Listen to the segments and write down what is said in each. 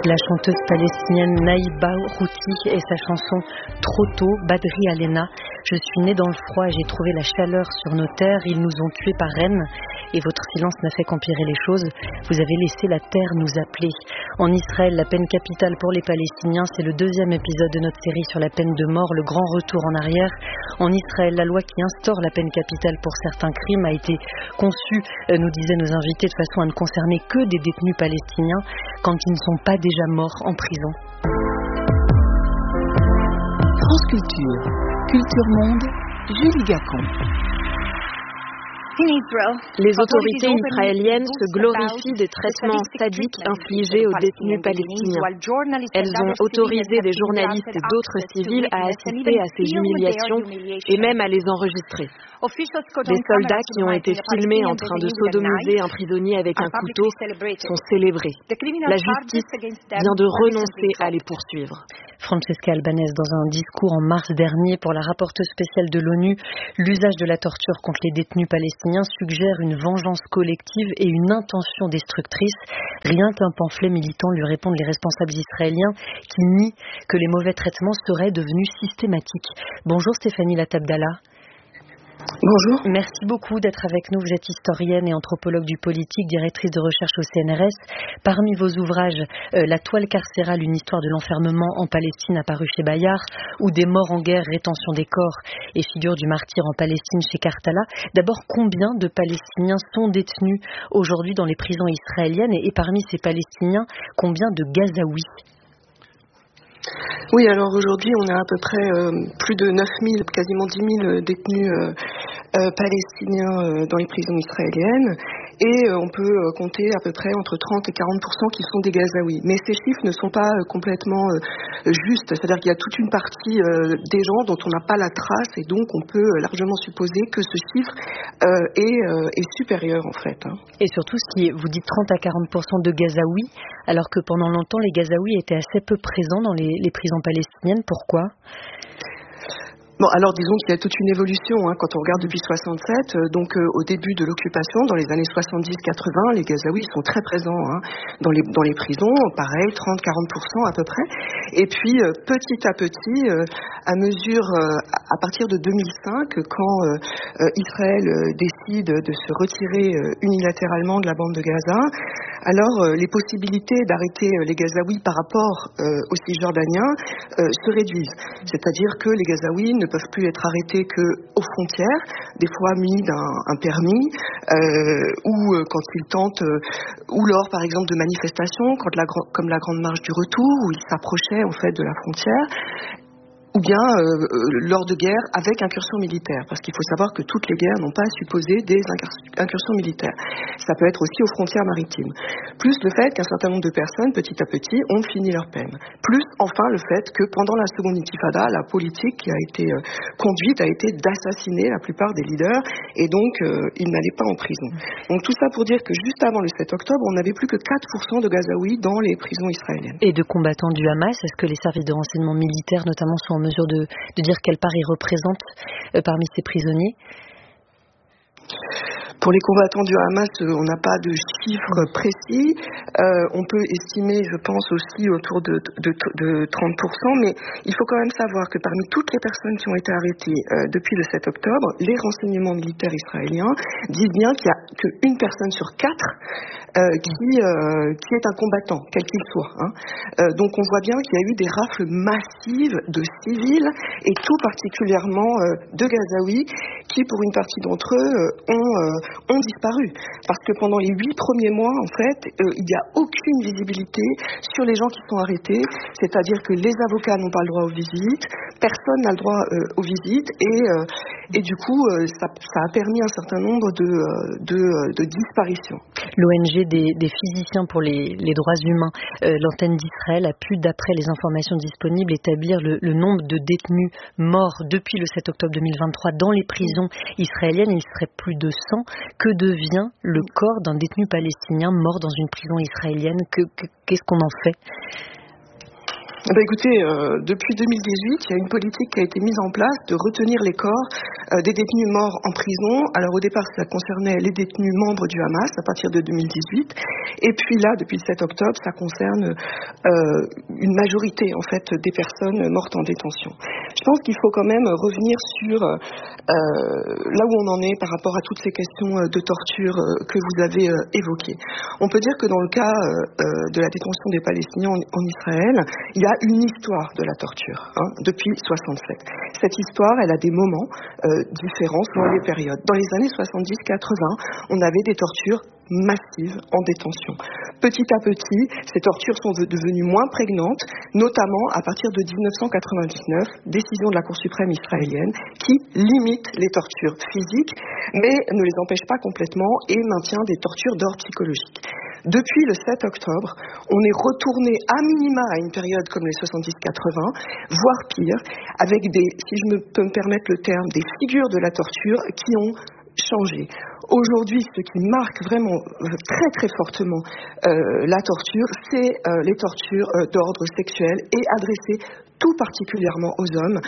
La chanteuse palestinienne Naïba Routi et sa chanson Trop tôt, Badri Alena. Je suis née dans le froid et j'ai trouvé la chaleur sur nos terres. Ils nous ont tués par haine et votre silence n'a fait qu'empirer les choses. Vous avez laissé la terre nous appeler. En Israël, la peine capitale pour les Palestiniens, c'est le deuxième épisode de notre série sur la peine de mort, le grand retour en arrière. En Israël, la loi qui instaure la peine capitale pour certains crimes a été conçue, nous disaient nos invités, de façon à ne concerner que des détenus palestiniens quand ils ne sont pas déjà morts en prison. France Culture, Culture Monde, Julie Gacon. Les autorités israéliennes se glorifient des traitements sadiques infligés aux détenus palestiniens. Elles ont autorisé des journalistes et d'autres civils à assister à ces humiliations et même à les enregistrer. Des soldats qui ont été filmés en train de sodomiser un prisonnier avec un couteau sont célébrés. La justice vient de renoncer à les poursuivre. Francesca Albanese, dans un discours en mars dernier pour la rapporteuse spéciale de l'ONU, l'usage de la torture contre les détenus palestiniens suggère une vengeance collective et une intention destructrice. Rien qu'un pamphlet militant lui répondent les responsables israéliens qui nient que les mauvais traitements seraient devenus systématiques. Bonjour Stéphanie Latabdallah. Bonjour. Merci beaucoup d'être avec nous. Vous êtes historienne et anthropologue du politique, directrice de recherche au CNRS. Parmi vos ouvrages, La toile carcérale, une histoire de l'enfermement en Palestine, apparu chez Bayard, ou Des morts en guerre, rétention des corps et figure du martyr en Palestine chez Karthala. D'abord, combien de Palestiniens sont détenus aujourd'hui dans les prisons israéliennes et parmi ces Palestiniens, combien de Gazaouis? Oui, alors aujourd'hui, on a à peu près plus de 9 000, quasiment 10 000 détenus palestiniens dans les prisons israéliennes. Et on peut compter à peu près entre 30 et 40% qui sont des Gazaouis. Mais ces chiffres ne sont pas complètement justes. C'est-à-dire qu'il y a toute une partie des gens dont on n'a pas la trace et donc on peut largement supposer que ce chiffre est supérieur en fait. Et surtout, vous dites 30 à 40% de Gazaouis, alors que pendant longtemps les Gazaouis étaient assez peu présents dans les prisons palestiniennes. Pourquoi ? Bon, alors disons qu'il y a toute une évolution quand on regarde depuis 67. Au début de l'occupation, dans les années 70-80, les Gazaouis sont très présents dans les prisons, pareil, 30-40% à peu près. Et puis petit à petit, à partir de 2005, quand Israël décide de se retirer unilatéralement de la bande de Gaza, alors les possibilités d'arrêter les Gazaouis par rapport aux Cisjordaniens se réduisent. C'est-à-dire que les Gazaouis ne peuvent plus être arrêtés qu'aux frontières, des fois munis d'un permis, ou quand ils tentent, ou lors par exemple de manifestations, comme la Grande Marche du Retour, où ils s'approchaient en fait de la frontière, ou bien lors de guerres avec incursion militaire, parce qu'il faut savoir que toutes les guerres n'ont pas supposé des incursions militaires. Ça peut être aussi aux frontières maritimes. Plus le fait qu'un certain nombre de personnes, petit à petit, ont fini leur peine. Plus enfin le fait que pendant la seconde intifada, la politique qui a été conduite a été d'assassiner la plupart des leaders, et donc ils n'allaient pas en prison. Donc tout ça pour dire que juste avant le 7 octobre, on n'avait plus que 4% de Gazaouis dans les prisons israéliennes. Et de combattants du Hamas, est-ce que les services de renseignement militaires notamment sont en mesure de dire quelle part ils représentent parmi ces prisonniers? Pour les combattants du Hamas, on n'a pas de chiffres précis. On peut estimer, je pense, aussi autour de 30%, mais il faut quand même savoir que parmi toutes les personnes qui ont été arrêtées depuis le 7 octobre, les renseignements militaires israéliens disent bien qu'il n'y a qu'une personne sur 4 qui est un combattant, quel qu'il soit. Donc on voit bien qu'il y a eu des rafles massives de civils, et tout particulièrement de Gazaouis, qui pour une partie d'entre eux ont disparu. Parce que pendant les 8 premiers mois, en fait, il n'y a aucune visibilité sur les gens qui sont arrêtés, c'est-à-dire que les avocats n'ont pas le droit aux visites, personne n'a le droit aux visites, et du coup, ça a permis un certain nombre de disparitions. L'ONG des physiciens pour les droits humains, l'antenne d'Israël, a pu, d'après les informations disponibles, établir le nombre de détenus morts depuis le 7 octobre 2023 dans les prisons israéliennes. Il serait plus de 100. Que devient le corps d'un détenu palestinien mort dans une prison israélienne? Qu'est-ce qu'on en fait? Écoutez, depuis 2018, il y a une politique qui a été mise en place de retenir les corps des détenus morts en prison. Alors au départ, ça concernait les détenus membres du Hamas à partir de 2018. Et puis là, depuis le 7 octobre, ça concerne une majorité en fait des personnes mortes en détention. Je pense qu'il faut quand même revenir sur là où on en est par rapport à toutes ces questions de torture que vous avez évoquées. On peut dire que dans le cas de la détention des Palestiniens en Israël, il y a une histoire de la torture depuis 67. Cette histoire, elle a des moments différents selon les périodes. Dans les années 70-80, on avait des tortures massives en détention. Petit à petit, ces tortures sont devenues moins prégnantes, notamment à partir de 1999, décision de la Cour suprême israélienne qui limite les tortures physiques, mais ne les empêche pas complètement et maintient des tortures d'ordre psychologique. Depuis le 7 octobre, on est retourné à minima à une période comme les 70-80, voire pire, avec des, si je peux me permettre le terme, des figures de la torture qui ont changé. Aujourd'hui, ce qui marque vraiment très très fortement la torture, c'est les tortures d'ordre sexuel et adressées tout particulièrement aux hommes,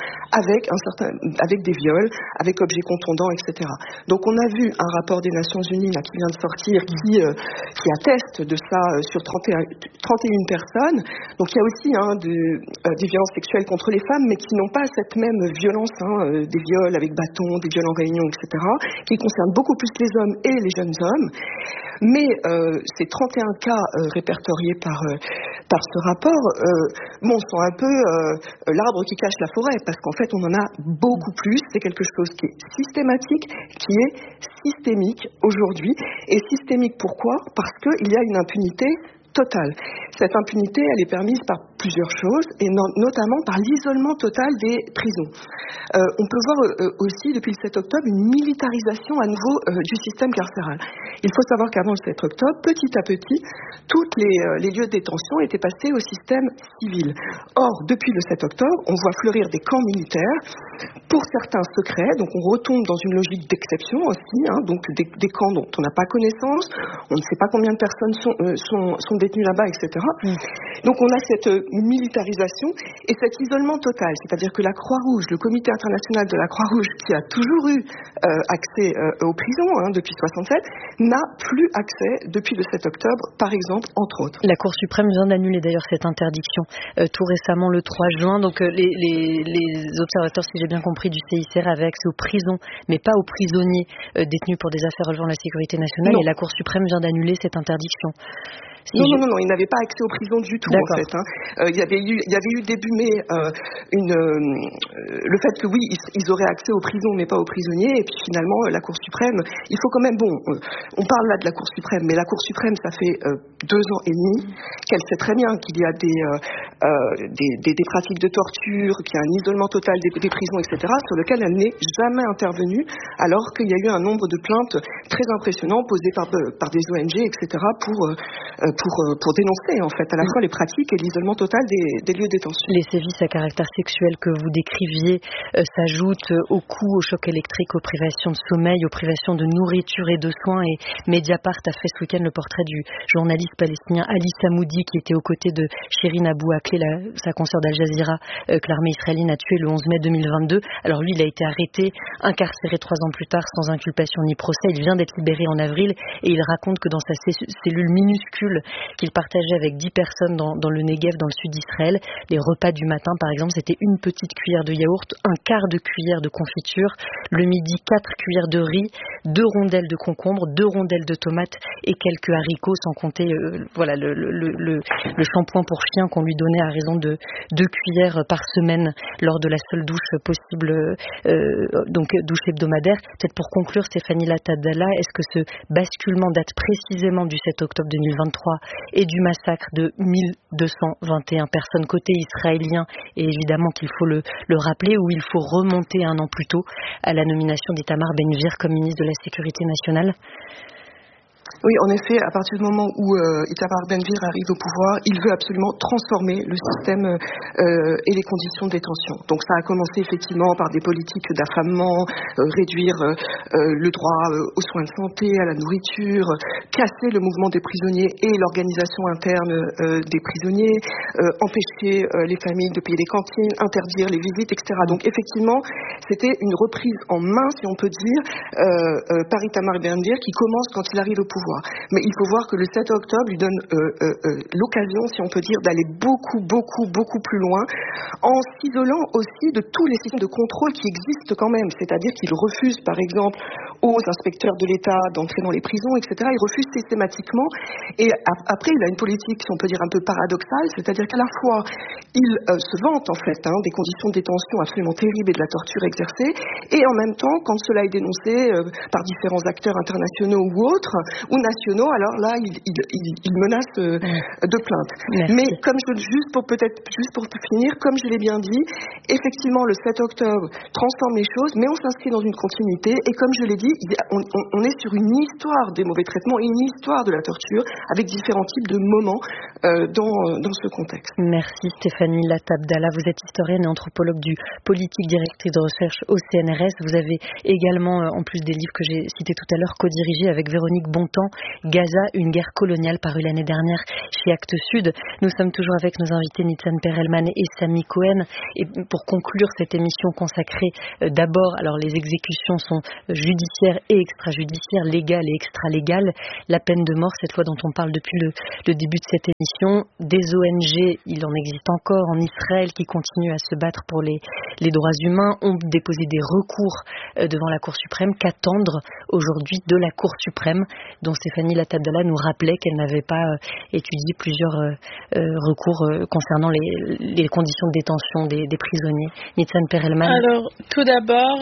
avec des viols, avec objets contondants, etc. Donc on a vu un rapport des Nations Unies là, qui vient de sortir, qui atteste de ça sur 31 personnes. Donc il y a aussi des violences sexuelles contre les femmes, mais qui n'ont pas cette même violence, des viols avec bâton, des viols en réunion, etc., qui concernent beaucoup plus les hommes et les jeunes hommes. Mais ces 31 cas répertoriés par ce rapport sont un peu l'arbre qui cache la forêt, parce qu'en fait on en a beaucoup plus. C'est quelque chose qui est systématique, qui est systémique aujourd'hui. Et systémique pourquoi ? Parce qu'il y a une impunité totale. Cette impunité, elle est permise par plusieurs choses, et notamment par l'isolement total des prisons. On peut voir aussi, depuis le 7 octobre, une militarisation à nouveau du système carcéral. Il faut savoir qu'avant le 7 octobre, petit à petit, tous les lieux de détention étaient passés au système civil. Or, depuis le 7 octobre, on voit fleurir des camps militaires, pour certains secrets, donc on retombe dans une logique d'exception aussi, donc des camps dont on n'a pas connaissance, on ne sait pas combien de personnes sont détenues là-bas, etc. Donc on a cette militarisation et cet isolement total, c'est-à-dire que la Croix-Rouge, le Comité international de la Croix-Rouge, qui a toujours eu accès aux prisons depuis 67, n'a plus accès depuis le 7 octobre, par exemple, entre autres. La Cour suprême vient d'annuler d'ailleurs cette interdiction tout récemment, le 3 juin. Donc les observateurs, si j'ai bien compris, du CICR avaient accès aux prisons, mais pas aux prisonniers détenus pour des affaires relevant de la sécurité nationale. Non. Et la Cour suprême vient d'annuler cette interdiction. Non, ils n'avaient pas accès aux prisons du tout, en fait. Il y avait eu début mai le fait que oui, ils auraient accès aux prisons, mais pas aux prisonniers. Et puis finalement, la Cour suprême, il faut quand même, on parle là de la Cour suprême, mais la Cour suprême, ça fait 2 ans et demi qu'elle sait très bien qu'il y a des pratiques de torture, qu'il y a un isolement total des prisons, etc., sur lequel elle n'est jamais intervenue, alors qu'il y a eu un nombre de plaintes très impressionnant posées par des ONG, etc., pour dénoncer en fait à la fois les pratiques et l'isolement total des lieux de détention. Les sévices à caractère sexuel que vous décriviez s'ajoutent aux coups, aux chocs électriques, aux privations de sommeil, aux privations de nourriture et de soins. Et Mediapart a fait ce week-end le portrait du journaliste palestinien Ali Samoudi, qui était aux côtés de Shirin Abu Akleh, sa consoeur d'Al Jazeera, que l'armée israélienne a tué le 11 mai 2022. Alors lui, il a été arrêté, incarcéré 3 ans plus tard sans inculpation ni procès. Il vient d'être libéré en avril et il raconte que dans sa cellule minuscule qu'il partageait avec 10 personnes dans le Negev, dans le sud d'Israël, les repas du matin, par exemple, c'était une petite cuillère de yaourt, un quart de cuillère de confiture, le midi 4 cuillères de riz, 2 rondelles de concombre, 2 rondelles de tomates et quelques haricots, sans compter le shampoing pour chien qu'on lui donnait à raison de 2 cuillères par semaine lors de la seule douche possible, donc douche hebdomadaire. Peut-être pour conclure, Stéphanie Latadala, est-ce que ce basculement date précisément du 7 octobre 2023 et du massacre de 1221 personnes côté israélien, et évidemment qu'il faut le rappeler, où il faut remonter 1 an plus tôt à la nomination d'Itamar Ben-Gvir comme ministre de la Sécurité nationale? Oui, en effet, à partir du moment où Itamar Ben-Gvir arrive au pouvoir, il veut absolument transformer le système et les conditions de détention. Donc ça a commencé effectivement par des politiques d'affamement, réduire le droit aux soins de santé, à la nourriture, casser le mouvement des prisonniers et l'organisation interne des prisonniers, empêcher les familles de payer les cantines, interdire les visites, etc. Donc effectivement, c'était une reprise en main, si on peut dire, par Itamar Ben-Gvir qui commence quand il arrive au pouvoir. Mais il faut voir que le 7 octobre lui donne l'occasion, si on peut dire, d'aller beaucoup plus loin, en s'isolant aussi de tous les systèmes de contrôle qui existent quand même. C'est-à-dire qu'il refuse, par exemple, aux inspecteurs de l'État d'entrer dans les prisons, etc. Il refuse systématiquement. Et après, il a une politique, si on peut dire, un peu paradoxale, c'est-à-dire qu'à la fois, il se vante, en fait, des conditions de détention absolument terribles et de la torture exercée, et en même temps, quand cela est dénoncé par différents acteurs internationaux ou autres, ou nationaux, alors là, il menace de plainte. Merci. Mais juste pour finir, comme je l'ai bien dit, effectivement, le 7 octobre transforme les choses, mais on s'inscrit dans une continuité, et comme je l'ai dit, on est sur une histoire des mauvais traitements et une histoire de la torture, avec différents types de moments dans ce contexte. Merci Stéphanie Latabdallah, vous êtes historienne et anthropologue du politique, directrice de recherche au CNRS. Vous avez également, en plus des livres que j'ai cités tout à l'heure, co-dirigé avec Véronique Bontemps, Gaza, une guerre coloniale, paru l'année dernière chez Actes Sud. Nous sommes toujours avec nos invités Nitzan Perelman et Sami Cohen. Et pour conclure cette émission consacrée d'abord, alors les exécutions sont judiciaires et extrajudiciaires, légales et extralégales. La peine de mort, cette fois dont on parle depuis le début de cette émission. Des ONG, il en existe encore en Israël qui continuent à se battre pour les droits humains, ont déposé des recours devant la Cour suprême. Qu'attendre aujourd'hui de la Cour suprême, dont Stéphanie Latabdallah nous rappelait qu'elle n'avait pas étudié plusieurs recours concernant les conditions de détention des prisonniers. Nitzan Perelman. Alors, tout d'abord,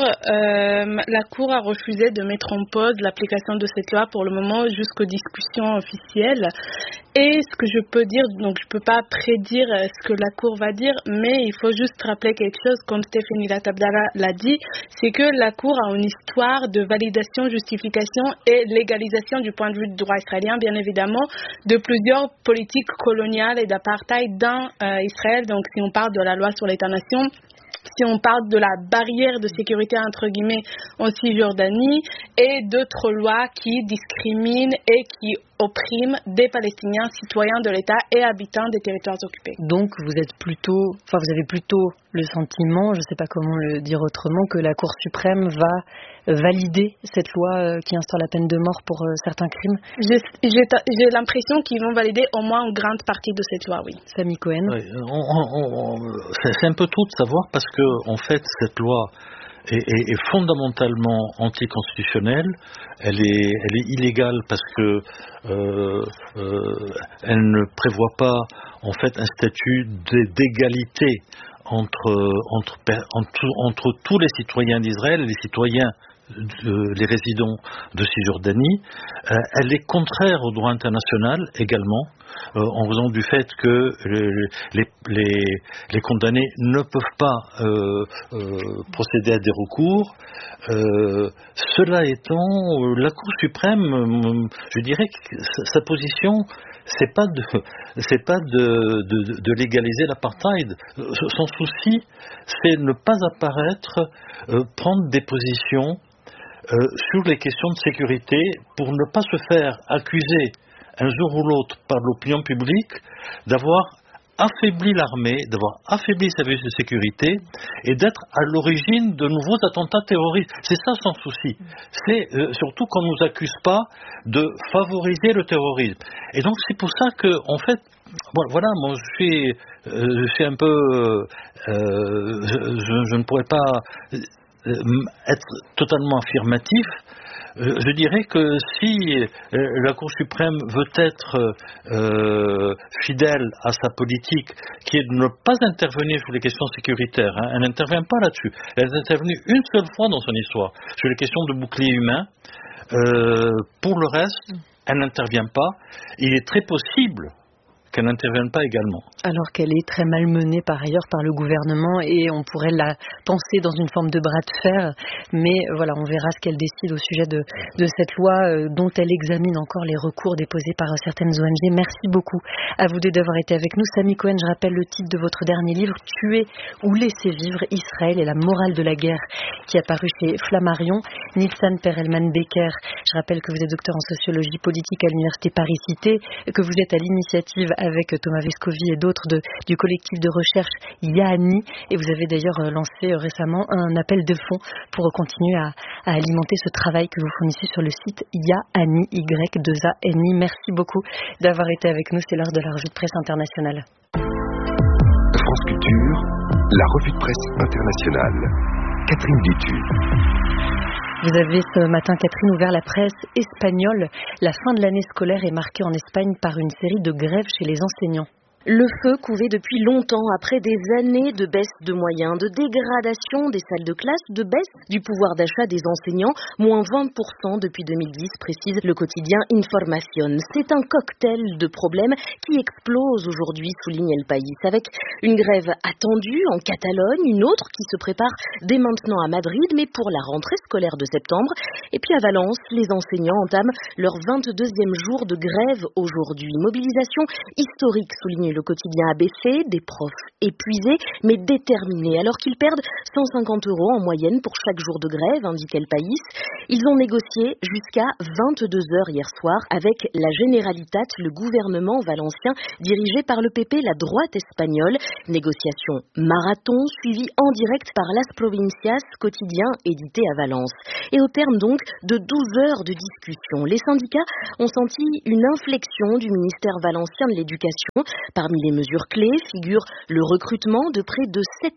la Cour a refusé de mettre en pause l'application de cette loi pour le moment jusqu'aux discussions officielles. Et ce que je peux dire, donc je ne peux pas prédire ce que la Cour va dire, mais il faut juste rappeler quelque chose, comme Stéphanie Latabdallah l'a dit, c'est que la Cour a une histoire de validation, justification et légalisation du point de vue du droit israélien, bien évidemment, de plusieurs politiques coloniales et d'apartheid dans Israël. Donc si on parle de la loi sur l'État-nation, si on parle de la barrière de sécurité entre guillemets en Cisjordanie et d'autres lois qui discriminent et qui oppriment des Palestiniens citoyens de l'État et habitants des territoires occupés. Donc vous avez plutôt le sentiment, je ne sais pas comment le dire autrement, que la Cour suprême va valider cette loi qui instaure la peine de mort pour certains crimes. J'ai l'impression qu'ils vont valider au moins une grande partie de cette loi, oui. Sami Cohen. Oui, c'est un peu tôt de savoir parce que en fait cette loi est fondamentalement anticonstitutionnelle. Elle est illégale parce que elle ne prévoit pas en fait un statut d'égalité entre tous les citoyens d'Israël et les citoyens les résidents de Cisjordanie. Elle est contraire au droit international également, en raison du fait que les condamnés ne peuvent pas procéder à des recours. Cela étant, la Cour suprême, je dirais que sa position, c'est pas de légaliser l'apartheid. Son souci, c'est ne pas apparaître, prendre des positions sur les questions de sécurité pour ne pas se faire accuser un jour ou l'autre par l'opinion publique d'avoir affaibli l'armée, d'avoir affaibli les services de sécurité et d'être à l'origine de nouveaux attentats terroristes. C'est ça son souci. C'est surtout qu'on ne nous accuse pas de favoriser le terrorisme. Et donc c'est pour ça que, en fait, voilà, moi je suis un peu... je ne pourrais pas être totalement affirmatif. Je dirais que si la Cour suprême veut être fidèle à sa politique, qui est de ne pas intervenir sur les questions sécuritaires, elle n'intervient pas là-dessus. Elle est intervenue une seule fois dans son histoire sur les questions de bouclier humain. Pour le reste, elle n'intervient pas. Il est très possible qu'elle n'intervienne pas également. Alors qu'elle est très malmenée par ailleurs par le gouvernement et on pourrait la penser dans une forme de bras de fer, mais voilà, on verra ce qu'elle décide au sujet de cette loi dont elle examine encore les recours déposés par certaines ONG. Merci beaucoup à vous deux d'avoir été avec nous. Samy Cohen, je rappelle le titre de votre dernier livre, Tuer ou laisser vivre, Israël et la morale de la guerre, qui est apparu chez Flammarion. Nilsan Perelman-Becker, je rappelle que vous êtes docteur en sociologie politique à l'Université Paris-Cité, que vous êtes à l'initiative avec Thomas Vescovi et d'autres du collectif de recherche Yaani, et vous avez d'ailleurs lancé récemment un appel de fonds pour continuer à alimenter ce travail que vous fournissez sur le site Yaani, Y2ANI. Merci beaucoup d'avoir été avec nous, c'est l'heure de la revue de presse internationale. France Culture, la revue de presse internationale. Catherine Dutu. Vous avez ce matin, Catherine, ouvert la presse espagnole. La fin de l'année scolaire est marquée en Espagne par une série de grèves chez les enseignants. Le feu couvait depuis longtemps après des années de baisse de moyens, de dégradation des salles de classe, de baisse du pouvoir d'achat des enseignants, moins 20% depuis 2010, précise le quotidien Información. C'est un cocktail de problèmes qui explose aujourd'hui, souligne El País, avec une grève attendue en Catalogne, une autre qui se prépare dès maintenant à Madrid, mais pour la rentrée scolaire de septembre. Et puis à Valence, les enseignants entament leur 22e jour de grève aujourd'hui. Mobilisation historique, souligne le quotidien ABC, des profs épuisés mais déterminés alors qu'ils perdent 150 € en moyenne pour chaque jour de grève, indique El País. Ils ont négocié jusqu'à 22 h hier soir avec la Generalitat, le gouvernement valencien dirigé par le PP, la droite espagnole. Négociation marathon suivie en direct par Las Provincias, quotidien édité à Valence. Et au terme donc de 12 heures de discussion, les syndicats ont senti une inflexion du ministère valencien de l'Éducation. Parmi les mesures clés figure le recrutement de près de 7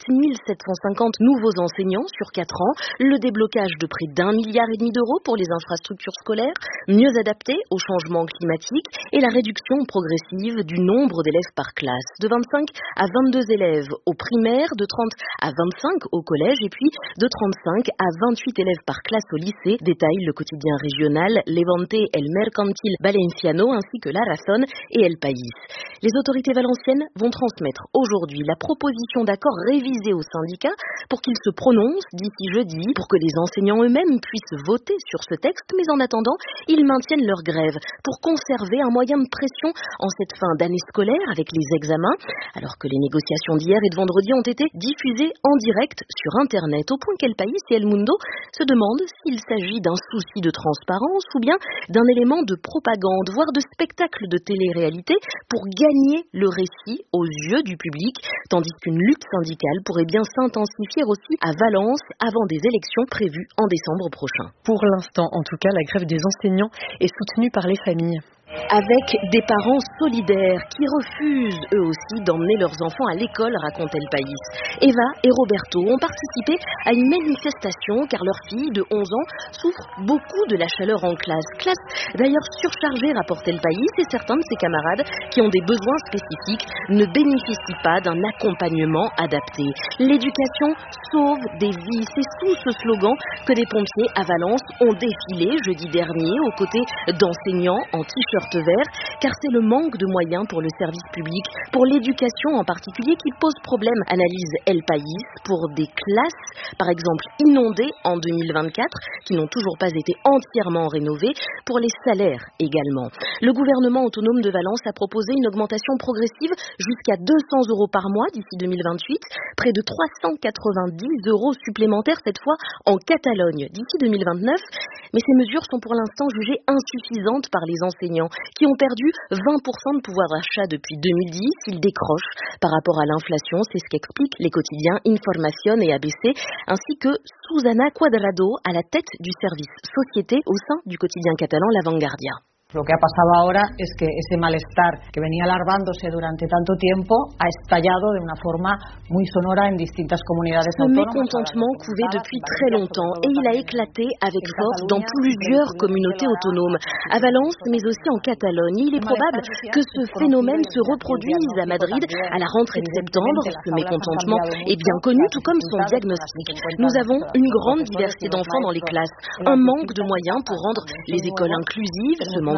750 nouveaux enseignants sur 4 ans, le déblocage de près d'1,5 milliard d'euros pour les infrastructures scolaires, mieux adaptées au changement climatique et la réduction progressive du nombre d'élèves par classe, de 25 à 22 élèves au primaire, de 30 à 25 au collège et puis de 35 à 28 élèves par classe au lycée, détaille le quotidien régional Levante, El Mercantil Valenciano ainsi que La Razón et El País. Les autorités valenciennes vont transmettre aujourd'hui la proposition d'accord révisée aux syndicats pour qu'ils se prononcent d'ici jeudi, pour que les enseignants eux-mêmes puissent voter sur ce texte, mais en attendant, ils maintiennent leur grève pour conserver un moyen de pression en cette fin d'année scolaire avec les examens, alors que les négociations d'hier et de vendredi ont été diffusées en direct sur Internet, au point qu'El País et El Mundo se demandent s'il s'agit d'un souci de transparence ou bien d'un élément de propagande, voire de spectacle de télé-réalité pour gagner le récit aux yeux du public, tandis qu'une lutte syndicale pourrait bien s'intensifier aussi à Valence avant des élections prévues en décembre prochain. Pour l'instant, en tout cas, la grève des enseignants est soutenue par les familles. Avec des parents solidaires qui refusent eux aussi d'emmener leurs enfants à l'école, raconte El País. Eva et Roberto ont participé à une manifestation car leur fille de 11 ans souffre beaucoup de la chaleur en classe. Classe d'ailleurs surchargée, rapporte El País, et certains de ses camarades qui ont des besoins spécifiques ne bénéficient pas d'un accompagnement adapté. L'éducation sauve des vies. C'est sous ce slogan que des pompiers à Valence ont défilé jeudi dernier aux côtés d'enseignants en t-shirt vert, car c'est le manque de moyens pour le service public, pour l'éducation en particulier, qui pose problème, analyse El País, pour des classes, par exemple inondées en 2024, qui n'ont toujours pas été entièrement rénovées, pour les salaires également. Le gouvernement autonome de Valence a proposé une augmentation progressive jusqu'à 200 € par mois d'ici 2028, près de 390 € supplémentaires cette fois en Catalogne d'ici 2029, mais ces mesures sont pour l'instant jugées insuffisantes par les enseignants, qui ont perdu 20% de pouvoir d'achat depuis 2010. Ils décrochent par rapport à l'inflation, c'est ce qu'expliquent les quotidiens Información et ABC, ainsi que Susana Cuadrado à la tête du service société au sein du quotidien catalan La Vanguardia. Lo que ha pasado ahora es que ese malestar que venía alargándose durante tanto tiempo ha estallado de una forma muy sonora en distintas comunidades autónomas. Ce mécontentement couvait depuis très longtemps et il a éclaté avec force dans plusieurs communautés autonomes, à Valence mais aussi en Catalogne. Il est probable que ce phénomène se reproduise à Madrid à la rentrée de septembre. Ce mécontentement est bien connu, tout comme son diagnostic. Nous avons une grande diversité d'enfants dans les classes, un manque de moyens pour rendre les écoles inclusives, ce manque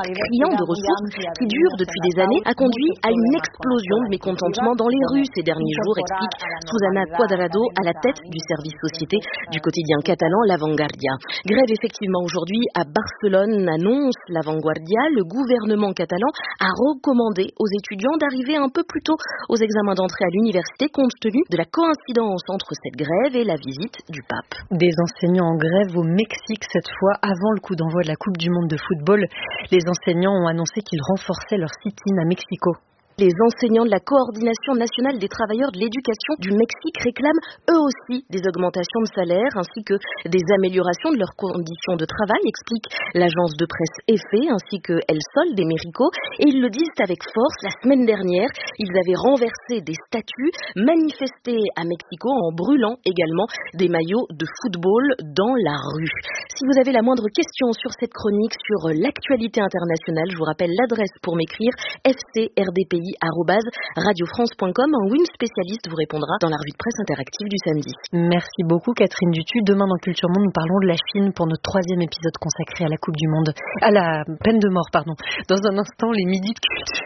manque criant de ressources qui dure depuis des années a conduit à une explosion de mécontentement dans les rues ces derniers jours, explique Susana Cuadrado à la tête du service société du quotidien catalan La Vanguardia. Grève effectivement aujourd'hui à Barcelone, annonce La Vanguardia. Le gouvernement catalan a recommandé aux étudiants d'arriver un peu plus tôt aux examens d'entrée à l'université compte tenu de la coïncidence entre cette grève et la visite du pape. Des enseignants en grève au Mexique cette fois, avant le coup d'envoi de la Coupe du Monde de football. Les enseignants ont annoncé qu'ils renforçaient leur sit-in à Mexico. Les enseignants de la Coordination nationale des travailleurs de l'éducation du Mexique réclament eux aussi des augmentations de salaire ainsi que des améliorations de leurs conditions de travail, explique l'agence de presse EFE ainsi que El Sol des México. Et ils le disent avec force, la semaine dernière, ils avaient renversé des statues, manifesté à Mexico en brûlant également des maillots de football dans la rue. Si vous avez la moindre question sur cette chronique, sur l'actualité internationale, je vous rappelle l'adresse pour m'écrire, fcrdpi@radiofrance.com. Un WIM spécialiste vous répondra dans la revue de presse interactive du samedi. Merci beaucoup Catherine Dutu. Demain dans Culture Monde, nous parlons de la Chine pour notre 3e épisode consacré à la Coupe du Monde, à la peine de mort, pardon. Dans un instant, les midis de culture.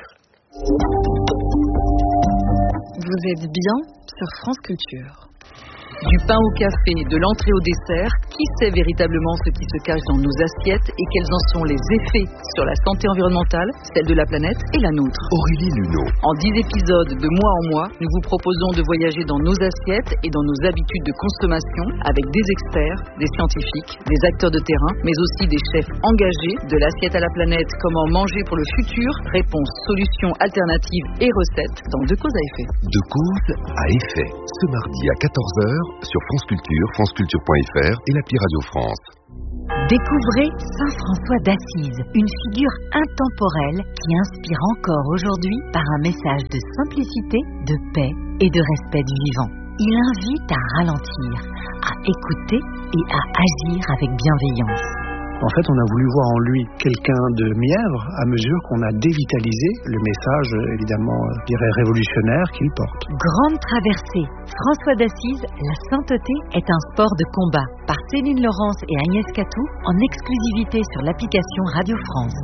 Vous êtes bien sur France Culture. Du pain au café, de l'entrée au dessert, qui sait véritablement ce qui se cache dans nos assiettes et quels en sont les effets sur la santé environnementale, celle de la planète et la nôtre. Aurélie Luneau. En 10 épisodes de mois en mois, nous vous proposons de voyager dans nos assiettes et dans nos habitudes de consommation avec des experts, des scientifiques, des acteurs de terrain, mais aussi des chefs engagés. De l'assiette à la planète, comment manger pour le futur, réponses, solutions, alternatives et recettes dans De cause à effet. De cause à effet. Ce mardi à 14h sur France Culture, franceculture.fr et l'appli Radio France. Découvrez Saint François d'Assise, une figure intemporelle qui inspire encore aujourd'hui par un message de simplicité, de paix et de respect du vivant. Il invite à ralentir, à écouter et à agir avec bienveillance. En fait, on a voulu voir en lui quelqu'un de mièvre à mesure qu'on a dévitalisé le message, évidemment, je dirais révolutionnaire qu'il porte. Grande traversée. François d'Assise, la sainteté est un sport de combat. Par Céline Laurence et Agnès Catou, en exclusivité sur l'application Radio France.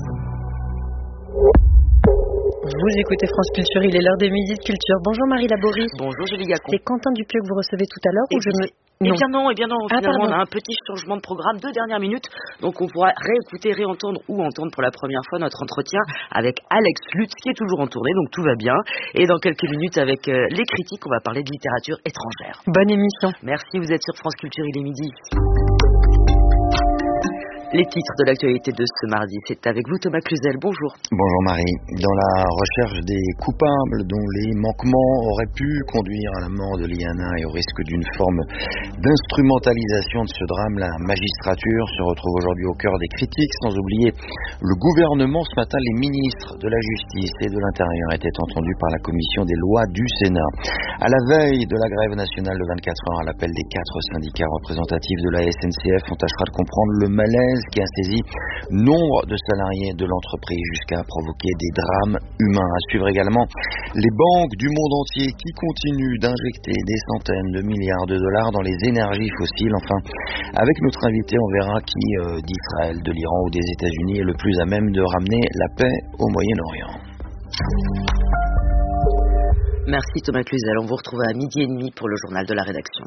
Vous écoutez France Culture, il est l'heure des midis de culture. Bonjour Marie Laborie. Bonjour Julie Gacon. C'est Quentin Dupieux que vous recevez tout à l'heure ou je me... Eh bien non, finalement on a un petit changement de programme de dernière minute, donc on pourra réécouter, réentendre ou entendre pour la première fois notre entretien avec Alex Lutz qui est toujours en tournée, donc tout va bien. Et dans quelques minutes avec les critiques, on va parler de littérature étrangère. Bonne émission. Merci, vous êtes sur France Culture, il est midi. Les titres de l'actualité de ce mardi, c'est avec vous Thomas Cluzel, bonjour. Bonjour Marie. Dans la recherche des coupables dont les manquements auraient pu conduire à la mort de Liana et au risque d'une forme d'instrumentalisation de ce drame, la magistrature se retrouve aujourd'hui au cœur des critiques, sans oublier le gouvernement. Ce matin, les ministres de la Justice et de l'Intérieur étaient entendus par la commission des lois du Sénat. À la veille de la grève nationale de 24 heures à l'appel des 4 syndicats représentatifs de la SNCF, on tâchera de comprendre le malaise qui a saisi nombre de salariés de l'entreprise jusqu'à provoquer des drames humains. À suivre également les banques du monde entier qui continuent d'injecter des centaines de milliards de dollars dans les énergies fossiles. Enfin, avec notre invité, on verra qui d'Israël, de l'Iran ou des États-Unis est le plus à même de ramener la paix au Moyen-Orient. Merci Thomas Cluzel, on vous retrouve à 12h30 pour le journal de la rédaction.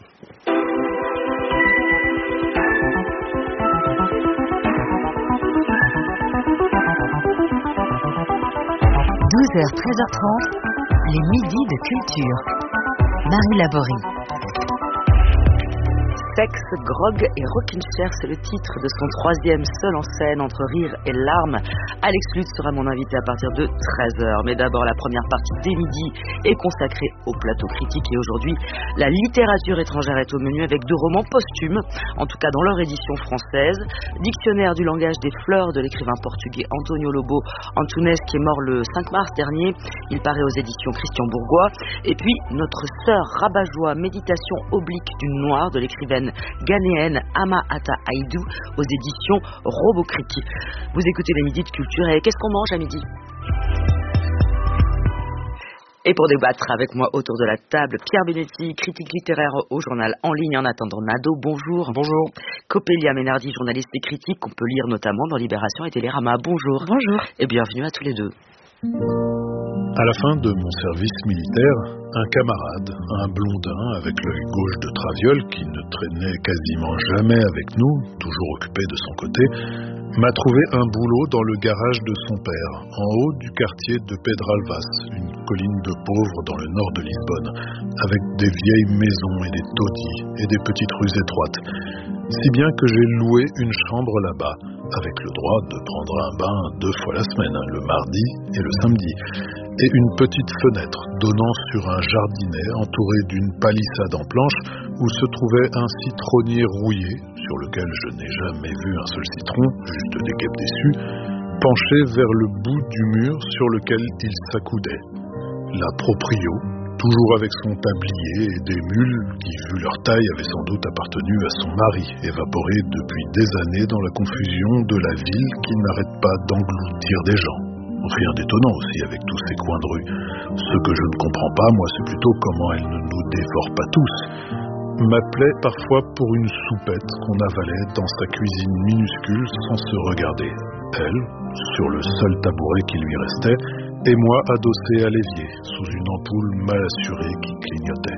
12h, 13h30, les midis de culture. Marie Laborie. Sexe, grog et rockin' chair, c'est le titre de son 3e seul en scène entre rire et larmes. Alex Lutz sera mon invité à partir de 13h. Mais d'abord, la première partie des midis est consacrée au plateau critique. Et aujourd'hui, la littérature étrangère est au menu avec 2 romans posthumes, en tout cas dans leur édition française. Dictionnaire du langage des fleurs de l'écrivain portugais Antonio Lobo Antunes, qui est mort le 5 mars dernier. Il paraît aux éditions Christian Bourgois. Et puis, notre sœur rabat-joie, méditation oblique d'une noire de l'écrivaine ghanéenne Ama Ata Aïdou aux éditions Robocric. Vous écoutez les midis de culture et qu'est-ce qu'on mange à midi ? Et pour débattre avec moi autour de la table, Pierre Benetti, critique littéraire au journal en ligne En attendant Nado, bonjour. Bonjour. Coppelia Menardi, journaliste et critique qu'on peut lire notamment dans Libération et Télérama, bonjour. Bonjour. Et bienvenue à tous les deux. À la fin de mon service militaire, un camarade, un blondin avec l'œil gauche de Traviole qui ne traînait quasiment jamais avec nous, toujours occupé de son côté, m'a trouvé un boulot dans le garage de son père, en haut du quartier de Pedralbas, une colline de pauvres dans le nord de Lisbonne, avec des vieilles maisons et des taudis et des petites rues étroites. Si bien que j'ai loué une chambre là-bas, avec le droit de prendre un bain 2 fois la semaine, le mardi et le samedi, et une petite fenêtre donnant sur un jardinet entouré d'une palissade en planche où se trouvait un citronnier rouillé, sur lequel je n'ai jamais vu un seul citron, juste des guêpes déçues, penché vers le bout du mur sur lequel il s'accoudait. La proprio, toujours avec son tablier et des mules qui, vu leur taille, avaient sans doute appartenu à son mari, évaporé depuis des années dans la confusion de la ville qui n'arrête pas d'engloutir des gens. Rien d'étonnant aussi avec tous ces coins de rue. Ce que je ne comprends pas, moi, c'est plutôt comment elle ne nous dévore pas tous. M'appelait parfois pour une soupette qu'on avalait dans sa cuisine minuscule sans se regarder. Elle, sur le seul tabouret qui lui restait, et moi adossé à l'évier, sous une ampoule mal assurée qui clignotait.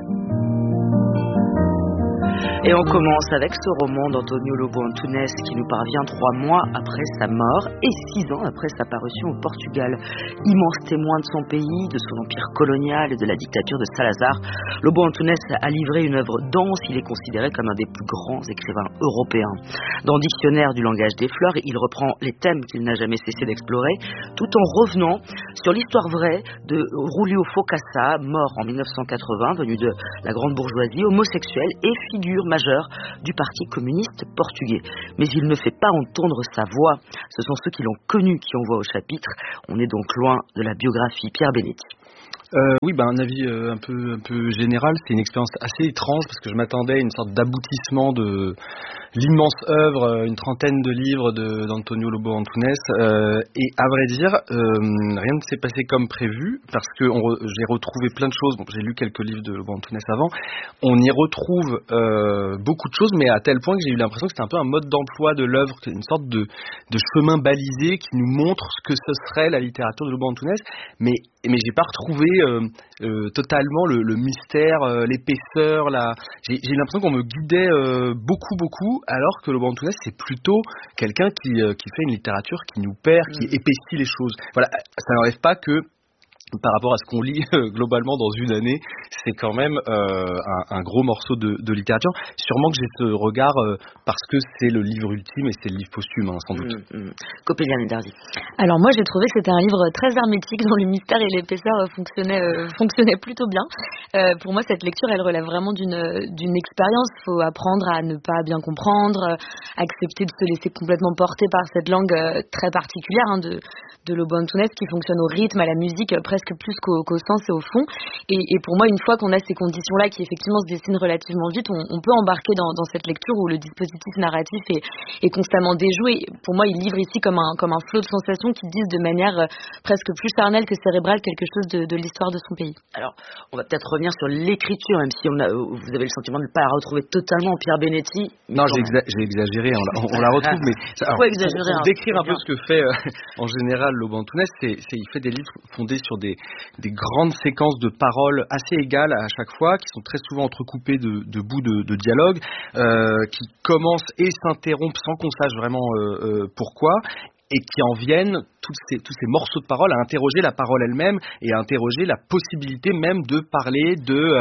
Et on commence avec ce roman d'Antonio Lobo Antunes qui nous parvient 3 mois après sa mort et 6 ans après sa parution au Portugal. Immense témoin de son pays, de son empire colonial et de la dictature de Salazar, Lobo Antunes a livré une œuvre dense. Il est considéré comme un des plus grands écrivains européens. Dans Dictionnaire du langage des fleurs, il reprend les thèmes qu'il n'a jamais cessé d'explorer, tout en revenant sur l'histoire vraie de Julio Focassa, mort en 1980, venu de la grande bourgeoisie, homosexuel et figure majeure du Parti communiste portugais. Mais il ne fait pas entendre sa voix. Ce sont ceux qui l'ont connu qui en voient au chapitre. On est donc loin de la biographie. Pierre Benetti. Oui, un avis un peu général. C'est une expérience assez étrange parce que je m'attendais à une sorte d'aboutissement de l'immense œuvre, une trentaine de livres d'Antonio Lobo Antunes. Et à vrai dire, rien ne s'est passé comme prévu parce que j'ai retrouvé plein de choses. Bon, j'ai lu quelques livres de Lobo Antunes avant. On y retrouve beaucoup de choses, mais à tel point que j'ai eu l'impression que c'était un peu un mode d'emploi de l'œuvre, une sorte de chemin balisé qui nous montre ce que ce serait la littérature de Lobo Antunes. Mais j'ai pas retrouvé totalement le mystère, l'épaisseur. J'ai l'impression qu'on me guidait beaucoup, alors que Lobo Antunes c'est plutôt quelqu'un qui fait une littérature qui nous perd, qui épaissit les choses. Voilà, ça n'enlève pas que par rapport à ce qu'on lit globalement dans une année, c'est quand même un gros morceau de littérature. Sûrement que j'ai ce regard parce que c'est le livre ultime et c'est le livre posthume, sans doute. Coppelia Menardi. Alors moi j'ai trouvé que c'était un livre très hermétique dont le mystère et l'épaisseur fonctionnaient plutôt bien. Pour moi cette lecture elle relève vraiment d'une expérience. Il faut apprendre à ne pas bien comprendre, accepter de se laisser complètement porter par cette langue très particulière de Lobo Antunes qui fonctionne au rythme, à la musique, presque plus qu'au sens et au fond. Et pour moi, une fois qu'on a ces conditions-là qui effectivement se dessinent relativement vite, on peut embarquer dans cette lecture où le dispositif narratif est constamment déjoué. Pour moi, il livre ici comme un flot de sensations qui disent de manière presque plus charnelle que cérébrale quelque chose de l'histoire de son pays. Alors, on va peut-être revenir sur l'écriture, même si vous avez le sentiment de ne pas la retrouver totalement, Pierre Benetti. Non, j'ai exagéré, on la retrouve, mais pour décrire un peu ce que fait en général Lobo Antunes, il fait des livres fondés sur des grandes séquences de paroles assez égales à chaque fois, qui sont très souvent entrecoupées de bouts de dialogue, qui commencent et s'interrompent sans qu'on sache vraiment pourquoi, et qui en viennent, tous ces morceaux de parole, à interroger la parole elle-même et à interroger la possibilité même de parler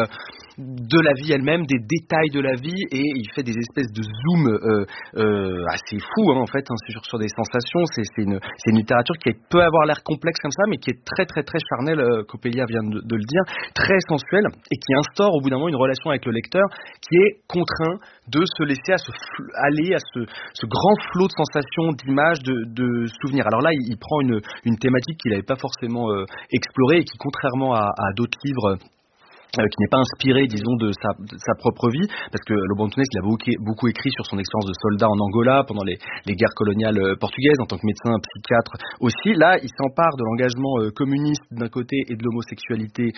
de la vie elle-même, des détails de la vie, et il fait des espèces de zoom assez fous en fait, sur des sensations. C'est une littérature qui peut avoir l'air complexe comme ça, mais qui est très très très charnelle, Coppelia vient de le dire, très sensuelle, et qui instaure au bout d'un moment une relation avec le lecteur qui est contraint de se laisser aller à ce grand flot de sensations, d'images, de souvenirs. Alors là, il prend une thématique qu'il n'avait pas forcément explorée et qui, contrairement à d'autres livres qui n'est pas inspiré, disons, de sa propre vie, parce que Lobo Antunes, il a beaucoup écrit sur son expérience de soldat en Angola pendant les guerres coloniales portugaises, en tant que médecin, psychiatre aussi. Là, il s'empare de l'engagement communiste d'un côté et de l'homosexualité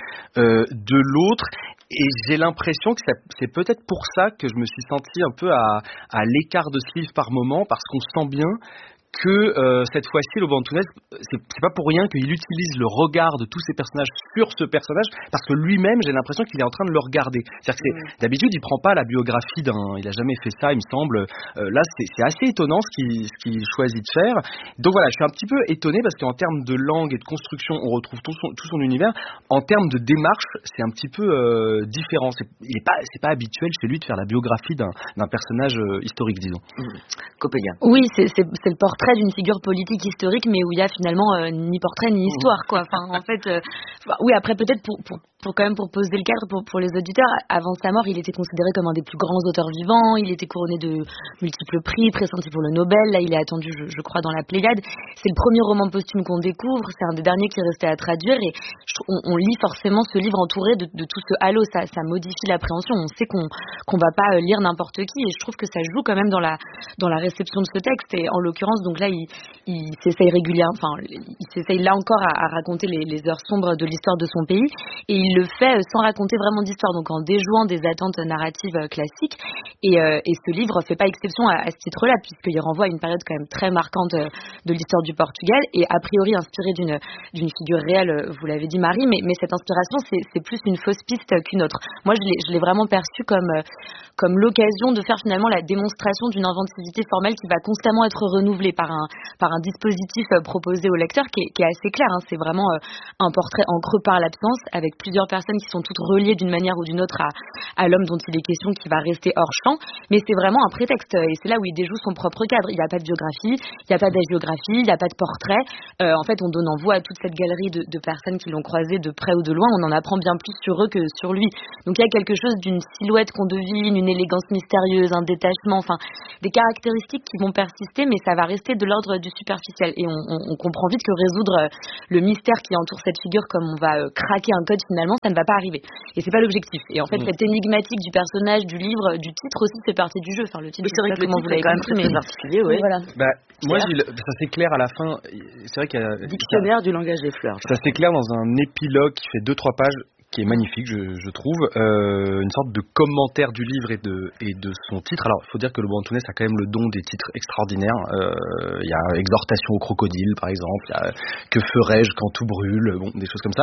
de l'autre, et j'ai l'impression que c'est peut-être pour ça que je me suis senti un peu à l'écart de ce livre par moment, parce qu'on sent bien que cette fois-ci, Lobo Antunes, c'est pas pour rien qu'il utilise le regard de tous ces personnages sur ce personnage, parce que lui-même, j'ai l'impression qu'il est en train de le regarder. C'est-à-dire que d'habitude, il prend pas la biographie il a jamais fait ça, il me semble. Là, c'est assez étonnant ce qu'il choisit de faire. Donc voilà, je suis un petit peu étonné parce qu'en termes de langue et de construction, on retrouve tout son univers. En termes de démarche, c'est un petit peu différent. C'est pas habituel chez lui de faire la biographie d'un personnage historique, disons. Coppelia. Oui, c'est le portrait d'une figure politique historique, mais où il y a finalement ni portrait ni histoire, quoi. Enfin, en fait, oui, après peut-être pour poser le cadre pour les auditeurs, avant sa mort, il était considéré comme un des plus grands auteurs vivants. Il était couronné de multiples prix, pressenti pour le Nobel. Là, il est attendu, je crois, dans la Pléiade. C'est le premier roman posthume qu'on découvre. C'est un des derniers qui restait à traduire, et on lit forcément ce livre entouré de tout ce halo. Ça modifie l'appréhension. On sait qu'on va pas lire n'importe qui, et je trouve que ça joue quand même dans la réception de ce texte. Et en l'occurrence, donc là, il s'essaye régulièrement, il s'essaye là encore à raconter les heures sombres de l'histoire de son pays, et il le fait sans raconter vraiment d'histoire, donc en déjouant des attentes narratives classiques. Et ce livre fait pas exception à ce titre-là, puisqu'il renvoie à une période quand même très marquante de l'histoire du Portugal, et a priori inspiré d'une figure réelle, vous l'avez dit, Marie, mais cette inspiration, c'est plus une fausse piste qu'une autre. Moi, je l'ai vraiment perçu comme l'occasion de faire finalement la démonstration d'une inventivité formelle qui va constamment être renouvelée par un dispositif proposé au lecteur qui est assez clair. C'est vraiment un portrait en creux par l'absence, avec plusieurs personnes qui sont toutes reliées d'une manière ou d'une autre à l'homme dont il est question, qui va rester hors champ, mais c'est vraiment un prétexte, et c'est là où il déjoue son propre cadre. Il n'y a pas de biographie, il n'y a pas d'agiographie, il n'y a pas de portrait. En fait, on donne en voix à toute cette galerie de personnes qui l'ont croisé de près ou de loin. On en apprend bien plus sur eux que sur lui. Donc il y a quelque chose d'une silhouette qu'on devine, une élégance mystérieuse, un détachement, enfin des caractéristiques qui vont persister, mais ça va rester de l'ordre du superficiel, et on comprend vite que résoudre le mystère qui entoure cette figure, comme on va craquer un code finalement, ça ne va pas arriver, et c'est pas l'objectif. Et en fait, cette énigmatique du personnage, du livre, du titre aussi, c'est partie du jeu. Enfin, le titre, c'est vrai que le titre est quand même très particulier, oui. Voilà. Moi, ça s'éclaire à la fin. C'est vrai qu'il y a Dictionnaire du langage des fleurs. Ça s'éclaire dans un épilogue qui fait 2-3 pages, qui est magnifique, je trouve, une sorte de commentaire du livre et de son titre. Alors, il faut dire que Lobo Antunes a quand même le don des titres extraordinaires. Il y a Exhortation au crocodile, par exemple. Il y a Que ferais-je quand tout brûle, bon, des choses comme ça.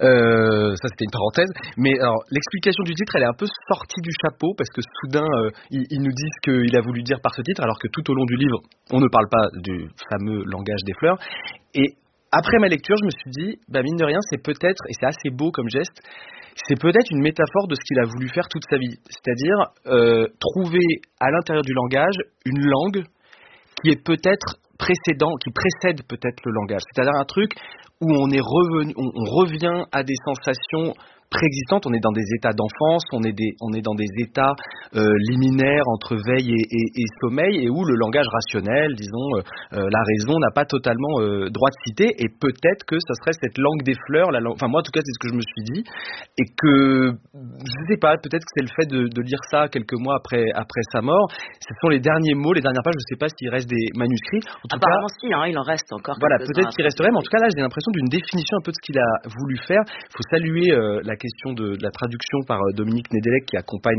Ça, c'était une parenthèse. Mais alors, l'explication du titre, elle est un peu sortie du chapeau, parce que soudain, ils nous disent qu'il a voulu dire par ce titre, alors que tout au long du livre, on ne parle pas du fameux langage des fleurs. Et après ma lecture, je me suis dit, mine de rien, c'est peut-être, et c'est assez beau comme geste, c'est peut-être une métaphore de ce qu'il a voulu faire toute sa vie. C'est-à-dire trouver à l'intérieur du langage une langue qui est peut-être qui précède peut-être le langage. C'est-à-dire un truc où on revient à des sensations préexistantes. On est dans des états d'enfance, on est dans des états liminaires entre veille et sommeil, et où le langage rationnel, disons, la raison n'a pas totalement droit de citer, et peut-être que ça serait cette langue des fleurs, enfin moi en tout cas c'est ce que je me suis dit, et que je sais pas, peut-être que c'est le fait de lire ça quelques mois après sa mort, ce sont les derniers mots, les dernières pages, je sais pas s'il reste des manuscrits. Apparemment si, il en reste encore. Voilà, peut-être qu'il resterait, mais en tout cas là j'ai l'impression d'une définition un peu de ce qu'il a voulu faire. Il faut saluer la question de la traduction par Dominique Nedelec, qui accompagne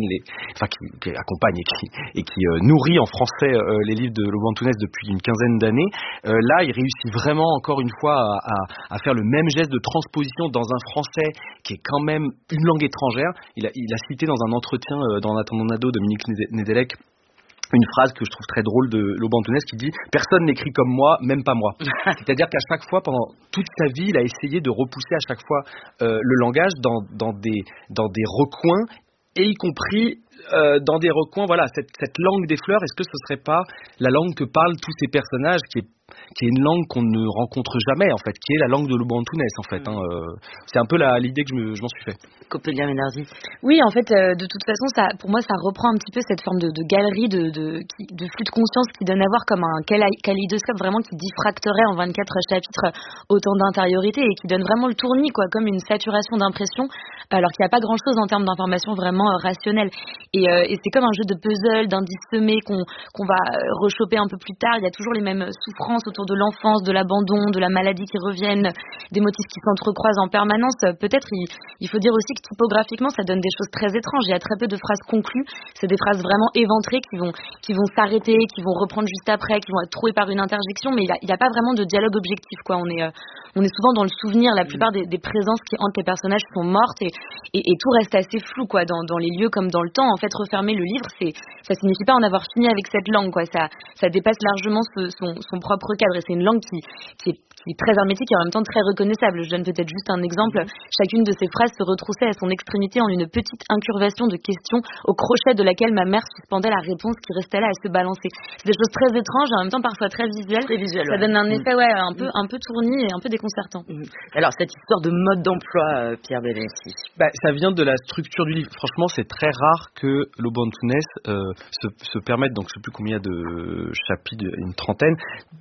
qui nourrit en français les livres de Lobo Antunes depuis une quinzaine d'années. Là, il réussit vraiment encore une fois à faire le même geste de transposition dans un français qui est quand même une langue étrangère. Il a cité dans un entretien dans Attendons Nado, Dominique Nedelec, une phrase que je trouve très drôle de Lobo Antunes qui dit « Personne n'écrit comme moi, même pas moi ». C'est-à-dire qu'à chaque fois, pendant toute sa vie, il a essayé de repousser à chaque fois le langage dans des recoins, et y compris dans des recoins, voilà, cette langue des fleurs, est-ce que ce serait pas la langue que parlent tous ces personnages, qui est une langue qu'on ne rencontre jamais, en fait, qui est la langue de Lobo Antunes, en fait. C'est un peu l'idée que je m'en suis fait. Coppelia Menardi. Oui, en fait, de toute façon, pour moi, ça reprend un petit peu cette forme de galerie, de flux de conscience qui donne à voir comme un kaléidoscope vraiment qui diffracterait en 24 chapitres autant d'intériorité, et qui donne vraiment le tournis, quoi, comme une saturation d'impression alors qu'il n'y a pas grand-chose en termes d'informations vraiment rationnelles. Et c'est comme un jeu de puzzle, d'indices semés qu'on va rechoper un peu plus tard. Il y a toujours les mêmes souffrances autour de l'enfance, de l'abandon, de la maladie qui reviennent, des motifs qui s'entrecroisent en permanence. Peut-être il faut dire aussi que typographiquement, ça donne des choses très étranges. Il y a très peu de phrases conclues. C'est des phrases vraiment éventrées qui vont s'arrêter, qui vont reprendre juste après, qui vont être trouées par une interjection. Mais il n'y a pas vraiment de dialogue objectif, quoi. On est souvent dans le souvenir. La plupart des présences qui hantent les personnages sont mortes et tout reste assez flou, quoi, dans les lieux comme dans le temps. En fait, refermer le livre, ça signifie pas en avoir fini avec cette langue, quoi. Ça dépasse largement son propre cadre, et c'est une langue qui est très hermétique et en même temps très reconnaissable. Je donne peut-être juste un exemple. Chacune de ces phrases se retroussait à son extrémité en une petite incurvation de questions au crochet de laquelle ma mère suspendait la réponse qui restait là à se balancer. C'est des choses très étranges et en même temps parfois très visuelles. Ça donne un effet un peu tourni et un peu déconcertant. Alors cette histoire de mode d'emploi, Pierre Benetti. Ça vient de la structure du livre. Franchement, c'est très rare que Lobo Antunes se permette, donc je ne sais plus combien de chapitres, une trentaine,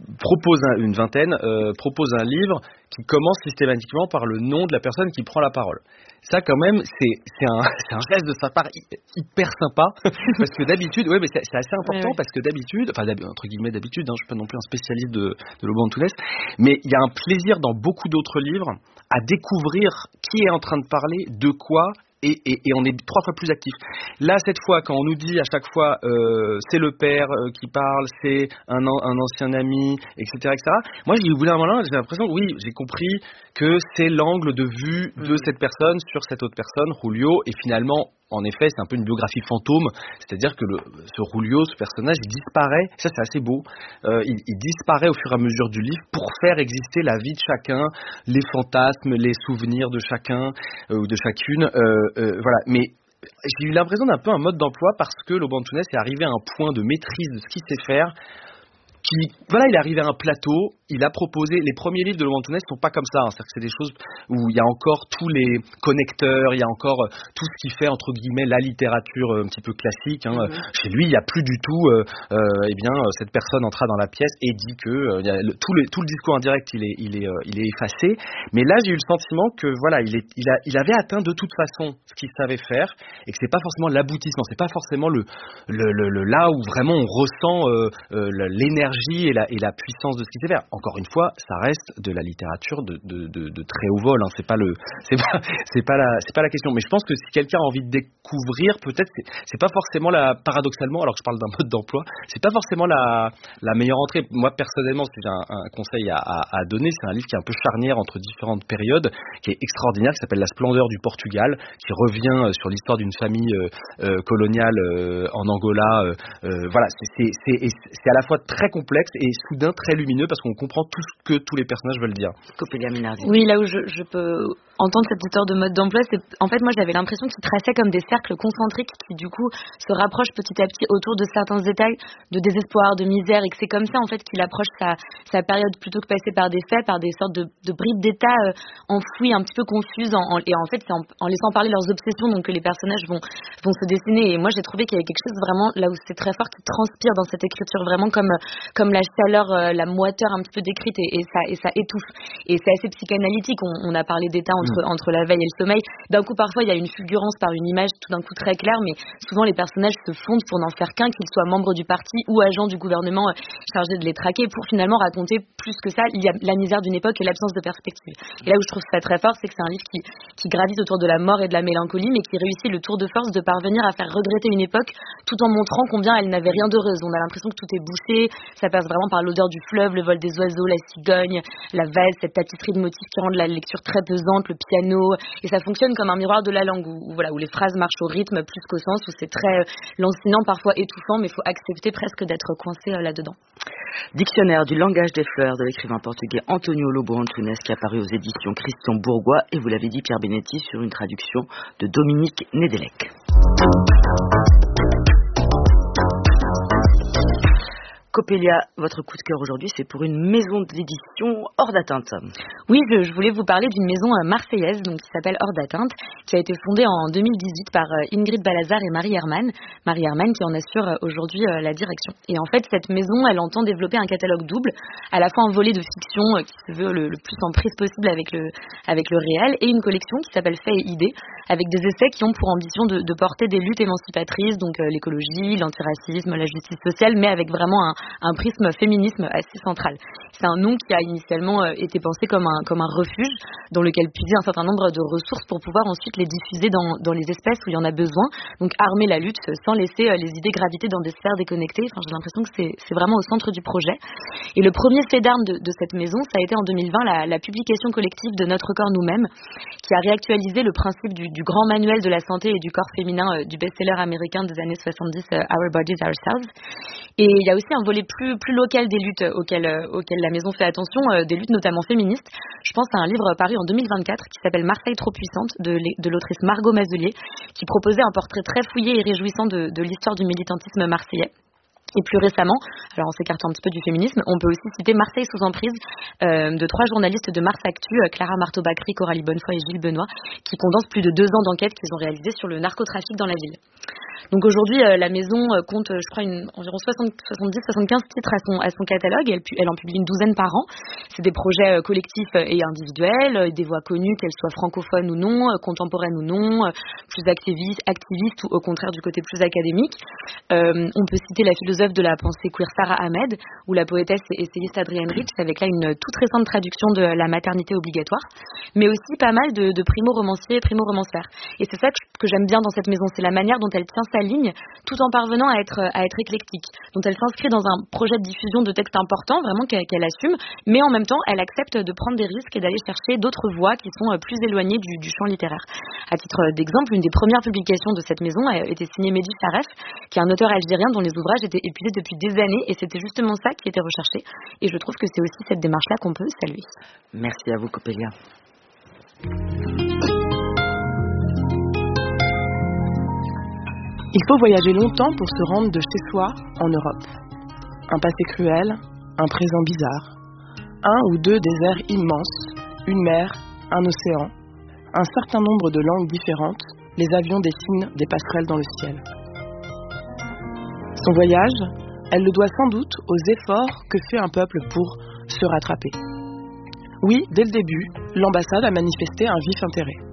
une vingtaine, propose un livre qui commence systématiquement par le nom de la personne qui prend la parole. Ça, quand même, c'est un geste de sa part hyper sympa, parce que d'habitude, mais c'est assez important, parce que d'habitude, entre guillemets d'habitude, je suis pas non plus un spécialiste de Lobo Antunes, mais il y a un plaisir dans beaucoup d'autres livres à découvrir qui est en train de parler, de quoi, et on est 3 fois plus actif. Là, cette fois, quand on nous dit à chaque fois c'est le père qui parle, c'est un ancien ami, etc., moi, au bout d'un moment, j'ai l'impression, oui, j'ai compris que c'est l'angle de vue de cette personne sur cette autre personne, Julio, et finalement, en effet, c'est un peu une biographie fantôme, c'est-à-dire que ce Julio, ce personnage, il disparaît, ça c'est assez beau, il disparaît au fur et à mesure du livre pour faire exister la vie de chacun, les fantasmes, les souvenirs de chacun ou de chacune, voilà. Mais j'ai eu l'impression d'un peu un mode d'emploi parce que Lobo Antunes est arrivé à un point de maîtrise de ce qu'il sait faire. Il est arrivé à un plateau, il a proposé, les premiers livres de Lobo Antunes ne sont pas comme ça, c'est-à-dire que c'est des choses où il y a encore tous les connecteurs, il y a encore tout ce qui fait, entre guillemets, la littérature un petit peu classique. Chez lui, il n'y a plus du tout, cette personne entra dans la pièce et dit que tout le discours indirect, il est effacé. Mais là, j'ai eu le sentiment que, il avait atteint de toute façon ce qu'il savait faire et que c'est pas forcément l'aboutissement, c'est pas forcément le là où vraiment on ressent l'énergie et la puissance de ce qu'il sait faire. Encore une fois, ça reste de la littérature de très haut vol. C'est pas la question. Mais je pense que si quelqu'un a envie de découvrir, peut-être c'est pas forcément paradoxalement, alors que je parle d'un mode d'emploi, c'est pas forcément la meilleure entrée. Moi personnellement, c'est un conseil à donner. C'est un livre qui est un peu charnière entre différentes périodes, qui est extraordinaire, qui s'appelle La splendeur du Portugal, qui revient sur l'histoire d'une famille coloniale en Angola. C'est à la fois très complexe et soudain très lumineux parce qu'on comprend tout ce que tous les personnages veulent dire. Oui, là où je peux entendre cette histoire de mode d'emploi, c'est en fait moi j'avais l'impression qu'il traçait comme des cercles concentriques qui du coup se rapprochent petit à petit autour de certains détails de désespoir, de misère, et que c'est comme ça en fait qu'il approche sa période plutôt que passer par des faits, par des sortes de bribes d'état enfouies, un petit peu confuses et en fait c'est en laissant parler leurs obsessions donc que les personnages vont se dessiner. Et moi j'ai trouvé qu'il y avait quelque chose vraiment là où c'est très fort qui transpire dans cette écriture, vraiment comme la chaleur, la moiteur un petit peu décrite et ça étouffe. Et c'est assez psychanalytique. On a parlé d'état entre la veille et le sommeil. D'un coup, parfois, il y a une fulgurance par une image tout d'un coup très claire, mais souvent les personnages se fondent pour n'en faire qu'un, qu'ils soient membres du parti ou agents du gouvernement chargés de les traquer, pour finalement raconter plus que ça la misère d'une époque et l'absence de perspective. Et là où je trouve ça très fort, c'est que c'est un livre qui gravite autour de la mort et de la mélancolie, mais qui réussit le tour de force de parvenir à faire regretter une époque tout en montrant combien elle n'avait rien d'heureuse. On a l'impression que tout est bouché, ça passe vraiment par l'odeur du fleuve, le vol des oiseaux, la cigogne, la valse, cette tapisserie de motifs qui rendent la lecture très pesante, le piano, et ça fonctionne comme un miroir de la langue où les phrases marchent au rythme plus qu'au sens, où c'est très lancinant, parfois étouffant, mais il faut accepter presque d'être coincé là-dedans. Dictionnaire du langage des fleurs de l'écrivain portugais António Lobo Antunes, qui est apparu aux éditions Christian Bourgois, et vous l'avez dit, Pierre Benetti, sur une traduction de Dominique Nedelec. Coppelia, votre coup de cœur aujourd'hui, c'est pour une maison d'édition hors d'atteinte. Oui, je voulais vous parler d'une maison marseillaise donc, qui s'appelle Hors d'atteinte, qui a été fondée en 2018 par Ingrid Balazar et Marie Herman. Marie Herman qui en assure aujourd'hui la direction. Et en fait, cette maison, elle entend développer un catalogue double, à la fois un volet de fiction qui se veut le plus en prise possible avec le réel, et une collection qui s'appelle Faits et idées, avec des essais qui ont pour ambition de porter des luttes émancipatrices, donc l'écologie, l'antiracisme, la justice sociale, mais avec vraiment un prisme féminisme assez central. C'est un nom qui a initialement été pensé comme un refuge dans lequel puiser un certain nombre de ressources pour pouvoir ensuite les diffuser dans les espaces où il y en a besoin, donc armer la lutte sans laisser les idées graviter dans des sphères déconnectées. Enfin, j'ai l'impression que c'est vraiment au centre du projet. Et le premier fait d'armes de cette maison, ça a été en 2020 la publication collective de Notre corps nous-mêmes, qui a réactualisé le principe du grand manuel de la santé et du corps féminin du best-seller américain des années 70, Our Bodies, Ourselves. Et il y a aussi un volet plus local des luttes auxquelles la maison fait attention, des luttes notamment féministes. Je pense à un livre paru en 2024 qui s'appelle Marseille trop puissante de l'autrice Margot Mazelier, qui proposait un portrait très fouillé et réjouissant de l'histoire du militantisme marseillais. Et plus récemment, alors on s'écarte un petit peu du féminisme, on peut aussi citer Marseille sous emprise de 3 journalistes de Mars Actu, Clara Marteau-Bacry, Coralie Bonnefoy et Gilles Benoît, qui condensent plus de 2 ans d'enquête qu'ils ont réalisé sur le narcotrafic dans la ville. Donc aujourd'hui, la maison compte, je crois, environ 70-75 titres à son catalogue. Elle en publie une douzaine par an. C'est des projets collectifs et individuels, des voix connues, qu'elles soient francophones ou non, contemporaines ou non, plus activistes ou au contraire du côté plus académique. On peut citer la philosophe de la pensée queer Sarah Ahmed ou la poétesse et essayiste Adrienne Rich, avec là une toute récente traduction de La maternité obligatoire, mais aussi pas mal de primo-romanciers et primo-romancières. Et c'est ça que j'aime bien dans cette maison, c'est la manière dont elle tient sa ligne tout en parvenant à être éclectique, dont elle s'inscrit dans un projet de diffusion de textes importants, vraiment qu'elle assume, mais en même temps elle accepte de prendre des risques et d'aller chercher d'autres voies qui sont plus éloignées du champ littéraire. À titre d'exemple, une des premières publications de cette maison a été signée Mehdi Saref, qui est un auteur algérien dont les ouvrages étaient épuisés depuis des années, et c'était justement ça qui était recherché, et je trouve que c'est aussi cette démarche-là qu'on peut saluer. Merci à vous, Coppelia. Il faut voyager longtemps pour se rendre de chez soi en Europe. Un passé cruel, un présent bizarre, 1 ou 2 déserts immenses, une mer, un océan, un certain nombre de langues différentes, les avions dessinent des passerelles dans le ciel. Son voyage, elle le doit sans doute aux efforts que fait un peuple pour se rattraper. Oui, dès le début, l'ambassade a manifesté un vif intérêt.